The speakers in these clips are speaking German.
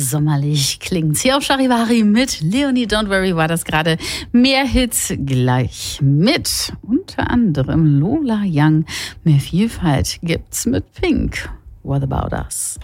sommerlich klingt's. Hier auf Charivari mit Leonie Don't Worry war das gerade. Mehr Hits gleich mit. Unter anderem Lola Young. Mehr Vielfalt gibt's mit Pink. What About Us?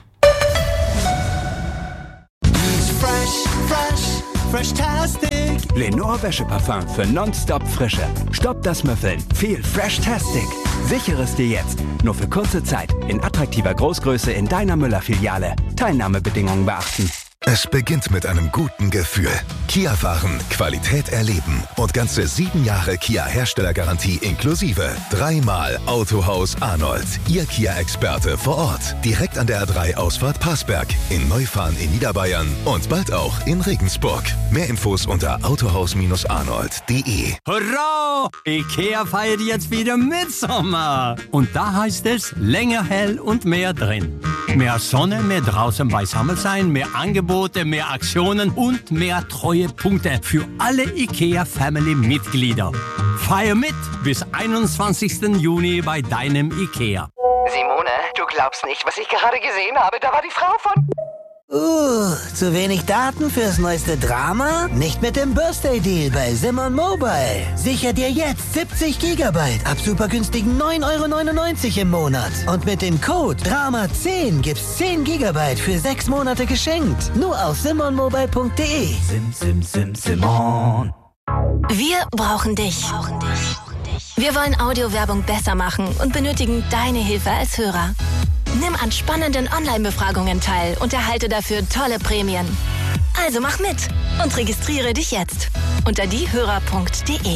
Fresh-tastic. Lenore Wäscheparfum für nonstop Frische. Stopp das Müffeln. Viel Fresh-tastic. Sichere es dir jetzt. Nur für kurze Zeit. In attraktiver Großgröße in deiner Müller-Filiale. Teilnahmebedingungen beachten. Es beginnt mit einem guten Gefühl. Kia fahren, Qualität erleben und ganze 7 Jahre Kia-Herstellergarantie inklusive. 3-mal Autohaus Arnold. Ihr Kia-Experte vor Ort. Direkt an der A3-Ausfahrt Passberg. In Neufahren in Niederbayern und bald auch in Regensburg. Mehr Infos unter autohaus-arnold.de. Hurra! Ikea feiert jetzt wieder Mitsommer. Und da heißt es länger hell und mehr drin. Mehr Sonne, mehr draußen beisammen sein, mehr Angebote, mehr Aktionen und mehr Treuepunkte für alle IKEA-Family-Mitglieder. Feier mit bis 21. Juni bei deinem IKEA. Simone, du glaubst nicht, was ich gerade gesehen habe. Da war die Frau von... zu wenig Daten fürs neueste Drama? Nicht mit dem Birthday-Deal bei Simon Mobile. Sicher dir jetzt 70 GB ab super günstigen 9,99 € im Monat. Und mit dem Code DRAMA10 gibt's 10 GB für 6 Monate geschenkt. Nur auf simonmobile.de. Simon. Wir brauchen dich. Wir wollen Audiowerbung besser machen und benötigen deine Hilfe als Hörer. Nimm an spannenden Online-Befragungen teil und erhalte dafür tolle Prämien. Also mach mit und registriere dich jetzt unter diehörer.de.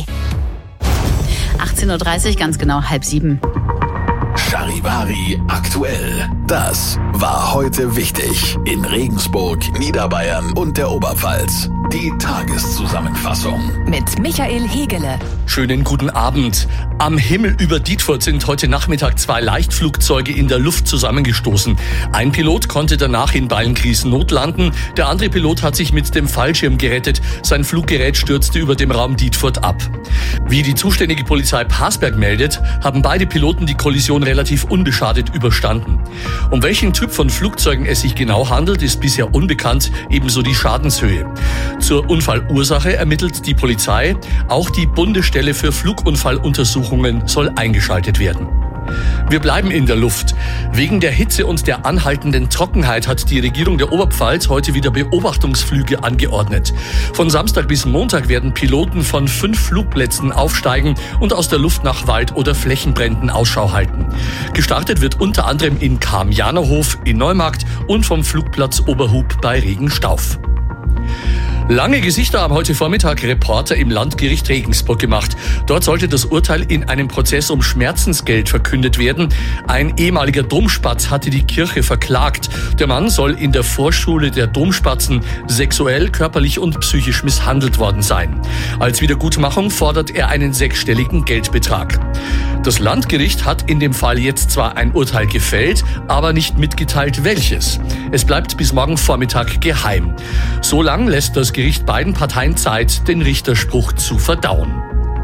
18:30 Uhr, ganz genau 6:30. Charivari aktuell. Das war heute wichtig in Regensburg, Niederbayern und der Oberpfalz. Die Tageszusammenfassung mit Michael Hegele. Schönen guten Abend. Am Himmel über Dietfurt sind heute Nachmittag 2 Leichtflugzeuge in der Luft zusammengestoßen. Ein Pilot konnte danach in Beilngries notlanden. Der andere Pilot hat sich mit dem Fallschirm gerettet. Sein Fluggerät stürzte über dem Raum Dietfurt ab. Wie die zuständige Polizei Passberg meldet, haben beide Piloten die Kollision relativ unbeschadet überstanden. Um welchen Typ von Flugzeugen es sich genau handelt, ist bisher unbekannt, ebenso die Schadenshöhe. Zur Unfallursache ermittelt die Polizei. Auch die Bundesstelle für Flugunfalluntersuchungen soll eingeschaltet werden. Wir bleiben in der Luft. Wegen der Hitze und der anhaltenden Trockenheit hat die Regierung der Oberpfalz heute wieder Beobachtungsflüge angeordnet. Von Samstag bis Montag werden Piloten von 5 Flugplätzen aufsteigen und aus der Luft nach Wald- oder Flächenbränden Ausschau halten. Gestartet wird unter anderem in Kam-Janerhof, in Neumarkt und vom Flugplatz Oberhub bei Regenstauf. Lange Gesichter haben heute Vormittag Reporter im Landgericht Regensburg gemacht. Dort sollte das Urteil in einem Prozess um Schmerzensgeld verkündet werden. Ein ehemaliger Domspatz hatte die Kirche verklagt. Der Mann soll in der Vorschule der Domspatzen sexuell, körperlich und psychisch misshandelt worden sein. Als Wiedergutmachung fordert er einen 6-stelligen Geldbetrag. Das Landgericht hat in dem Fall jetzt zwar ein Urteil gefällt, aber nicht mitgeteilt, welches. Es bleibt bis morgen Vormittag geheim. So lang lässt das Gericht beiden Parteien Zeit, den Richterspruch zu verdauen.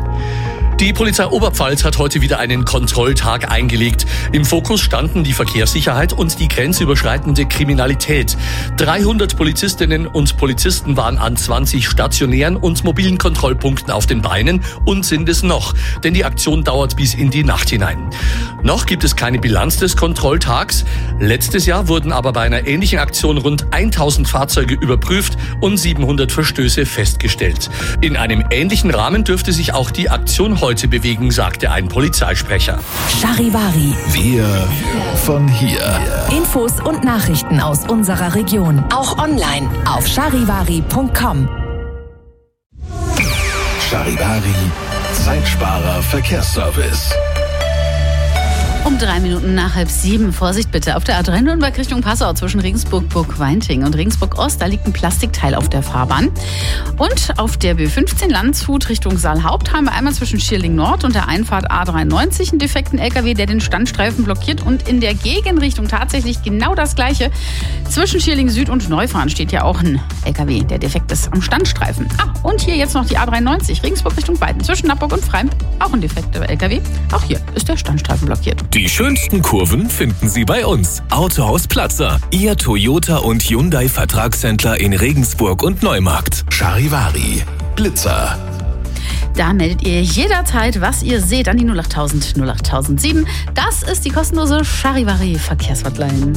Die Polizei Oberpfalz hat heute wieder einen Kontrolltag eingelegt. Im Fokus standen die Verkehrssicherheit und die grenzüberschreitende Kriminalität. 300 Polizistinnen und Polizisten waren an 20 stationären und mobilen Kontrollpunkten auf den Beinen und sind es noch, denn die Aktion dauert bis in die Nacht hinein. Noch gibt es keine Bilanz des Kontrolltags. Letztes Jahr wurden aber bei einer ähnlichen Aktion rund 1000 Fahrzeuge überprüft und 700 Verstöße festgestellt. In einem ähnlichen Rahmen dürfte sich auch die Aktion heute bewegen, sagte ein Polizeisprecher. Charivari. Wir von hier. Infos und Nachrichten aus unserer Region. Auch online auf charivari.com. Charivari, Zeitsparer Verkehrsservice. Um 3 Minuten nach 6:30. Vorsicht bitte. Auf der A3 Nürnberg Richtung Passau zwischen Regensburg-Burgweinting und Regensburg-Ost, da liegt ein Plastikteil auf der Fahrbahn. Und auf der B15 Landshut Richtung Saalhaupt haben wir einmal zwischen Schierling Nord und der Einfahrt A93 einen defekten LKW, der den Standstreifen blockiert. Und in der Gegenrichtung tatsächlich genau das Gleiche. Zwischen Schierling Süd und Neufahren steht ja auch ein LKW, der defekt ist am Standstreifen. Und hier jetzt noch die A93 Regensburg Richtung Weiden zwischen Nappburg und Freim. Auch ein defekter LKW. Auch hier ist der Standstreifen blockiert. Die schönsten Kurven finden Sie bei uns. Autohaus Platzer, Ihr Toyota und Hyundai Vertragshändler in Regensburg und Neumarkt. Charivari, Blitzer. Da meldet ihr jederzeit, was ihr seht, an die 08000 08007. Das ist die kostenlose Charivari Verkehrshotline.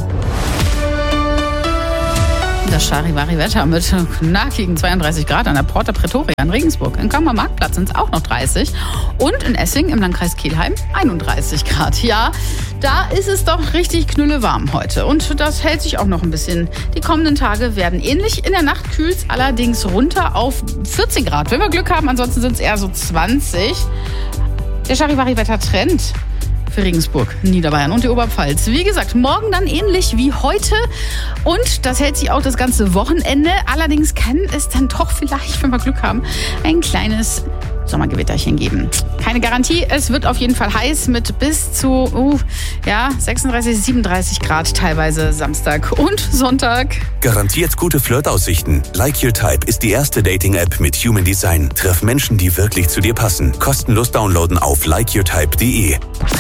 Das Charivari-Wetter mit knackigen 32 Grad an der Porta Pretoria in Regensburg. In Kammer Marktplatz sind es auch noch 30. Und in Essing im Landkreis Kelheim 31 Grad. Ja, da ist es doch richtig knüllewarm heute. Und das hält sich auch noch ein bisschen. Die kommenden Tage werden ähnlich. In der Nacht kühlt es allerdings runter auf 14 Grad. Wenn wir Glück haben, ansonsten sind es eher so 20. Der Charivari-Wetter-Trend für Regensburg, Niederbayern und die Oberpfalz. Wie gesagt, morgen dann ähnlich wie heute und das hält sich auch das ganze Wochenende. Allerdings kann es dann doch vielleicht, wenn wir Glück haben, ein kleines Sommergewitterchen geben. Keine Garantie, es wird auf jeden Fall heiß mit bis zu 36, 37 Grad teilweise Samstag und Sonntag. Garantiert gute Flirtaussichten. Like Your Type ist die erste Dating-App mit Human Design. Treff Menschen, die wirklich zu dir passen. Kostenlos downloaden auf likeyourtype.de.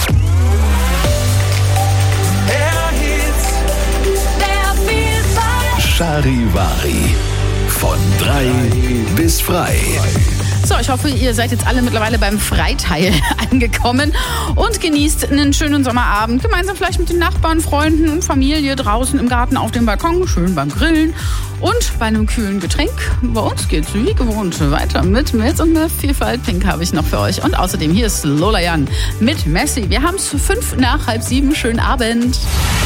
Charivari. Von 3 bis frei. So, ich hoffe, ihr seid jetzt alle mittlerweile beim Freiteil angekommen und genießt einen schönen Sommerabend. Gemeinsam vielleicht mit den Nachbarn, Freunden und Familie draußen im Garten auf dem Balkon, schön beim Grillen und bei einem kühlen Getränk. Bei uns geht's wie gewohnt weiter mit Milz und eine Vielfalt Pink habe ich noch für euch. Und außerdem hier ist Lola Young mit Messi. Wir haben es 6:05. Schönen Abend.